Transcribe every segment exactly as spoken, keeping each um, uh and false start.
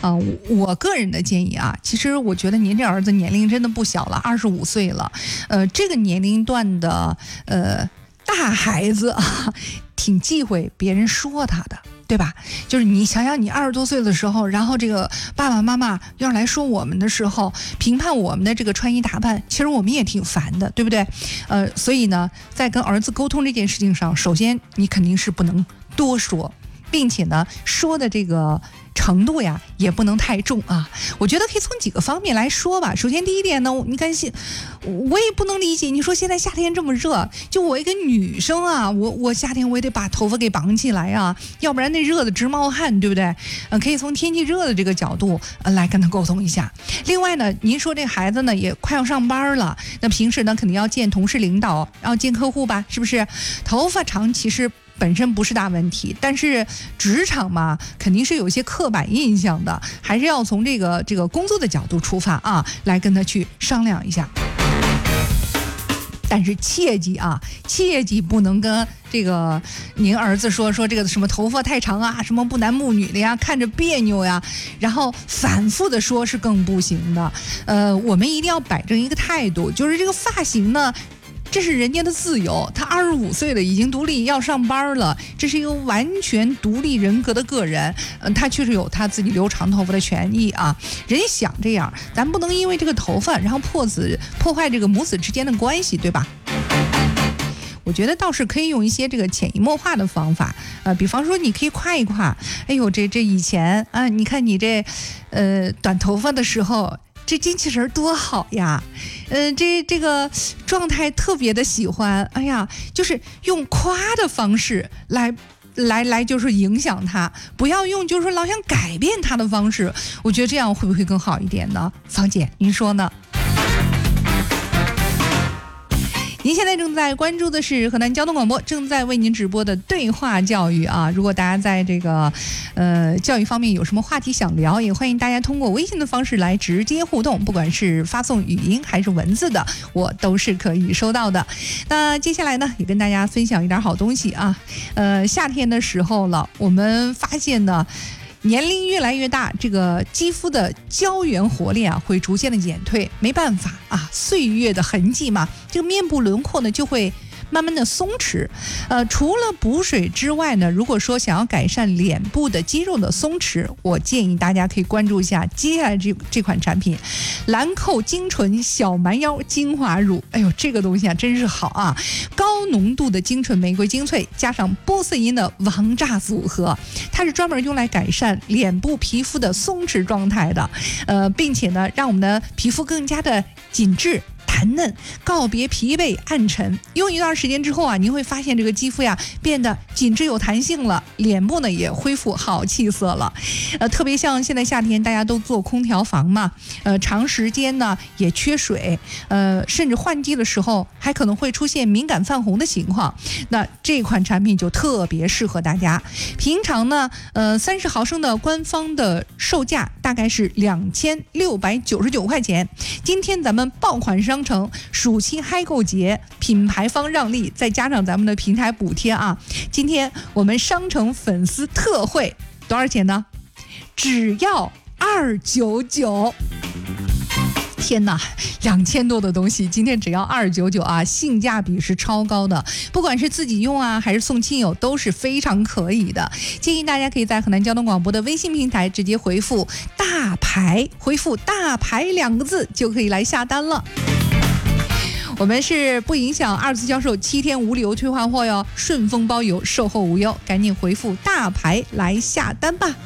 呃，我个人的建议啊，其实我觉得您这儿子年龄真的不小了，二十五岁了，呃，这个年龄段的呃大孩子啊，挺忌讳别人说他的。对吧？就是你想想，你二十多岁的时候，然后这个爸爸妈妈要来说我们的时候，评判我们的这个穿衣打扮，其实我们也挺烦的，对不对？呃，所以呢，在跟儿子沟通这件事情上，首先你肯定是不能多说，并且呢，说的这个程度呀也不能太重啊。我觉得可以从几个方面来说吧。首先第一点呢，你看现我也不能理解，你说现在夏天这么热，就我一个女生啊，我我夏天我也得把头发给绑起来啊，要不然那热的直冒汗，对不对？呃，可以从天气热的这个角度呃来跟他沟通一下。另外呢，您说这孩子呢也快要上班了，那平时呢肯定要见同事领导，要见客户吧，是不是？头发长其实本身不是大问题，但是职场嘛，肯定是有一些刻板印象的，还是要从这个这个工作的角度出发啊，来跟他去商量一下。但是切记啊，切记不能跟这个您儿子说说这个什么头发太长啊，什么不男不女的呀，看着别扭呀，然后反复的说是更不行的。呃，我们一定要摆正一个态度，就是这个发型呢，这是人家的自由，他二十五岁了，已经独立要上班了，这是一个完全独立人格的个人，嗯、呃，他确实有他自己留长头发的权益啊。人家想这样，咱不能因为这个头发，然后破子破坏这个母子之间的关系，对吧？我觉得倒是可以用一些这个潜移默化的方法，呃，比方说你可以夸一夸，哎呦，这这以前啊，你看你这，呃，短头发的时候。这精气神多好呀，嗯、呃，这这个状态特别的喜欢，哎呀，就是用夸的方式来来来，就是影响他，不要用就是说老想改变他的方式，我觉得这样会不会更好一点呢？芳姐，您说呢？您现在正在关注的是河南交通广播正在为您直播的对话教育啊！如果大家在这个呃教育方面有什么话题想聊，也欢迎大家通过微信的方式来直接互动，不管是发送语音还是文字的，我都是可以收到的。那接下来呢，也跟大家分享一点好东西啊！呃，夏天的时候了，我们发现呢。年龄越来越大，这个肌肤的胶原活力啊会逐渐的减退，没办法啊，岁月的痕迹嘛，这个面部轮廓呢就会慢慢的松弛。呃，除了补水之外呢，如果说想要改善脸部的肌肉的松弛，我建议大家可以关注一下接下来这这款产品，兰蔻精纯小蛮腰精华乳。哎呦，这个东西啊真是好啊，高浓度的精纯玫瑰精粹加上波色因的王炸组合，它是专门用来改善脸部皮肤的松弛状态的，呃，并且呢让我们的皮肤更加的紧致弹嫩，告别疲惫暗沉。用一段时间之后啊，您会发现这个肌肤呀变得紧致有弹性了，脸部呢也恢复好气色了。呃，特别像现在夏天大家都做空调房嘛，呃，长时间呢也缺水，呃，甚至换季的时候还可能会出现敏感泛红的情况。那这款产品就特别适合大家。平常呢，呃，三十毫升的官方的售价大概是两千六百九十九块钱。今天咱们爆款商城暑期嗨购节，品牌方让利，再加上咱们的平台补贴啊，今天我们商城粉丝特惠多少钱呢？只要二百九十九。天哪，两千多的东西，今天只要二百九十九啊，性价比是超高的，不管是自己用啊，还是送亲友，都是非常可以的。建议大家可以在河南交通广播的微信平台直接回复“大牌”，回复“大牌”两个字就可以来下单了。我们是不影响二次销售，七天无理由退换货哟，顺丰包邮，售后无忧，赶紧回复“大牌”来下单吧。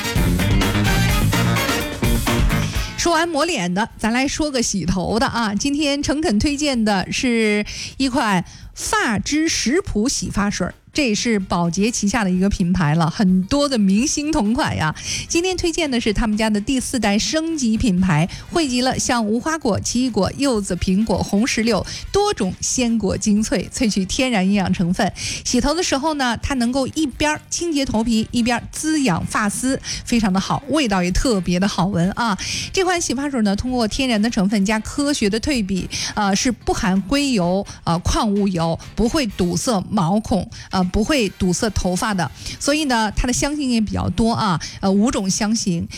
说完抹脸的，咱来说个洗头的啊！今天诚恳推荐的是一款发之食谱洗发水，这也是宝洁旗下的一个品牌了，很多的明星同款呀。今天推荐的是他们家的第四代升级品牌，汇集了像无花果、奇异果、柚子、苹果、红石榴多种鲜果精粹，萃取天然营养成分。洗头的时候呢，它能够一边清洁头皮，一边滋养发丝，非常的好，味道也特别的好闻啊。这款洗发水呢，通过天然的成分加科学的退比，呃，是不含硅油、呃矿物油，不会堵塞毛孔，呃。不会堵塞头发的，所以呢，它的香型也比较多啊，呃，五种香型。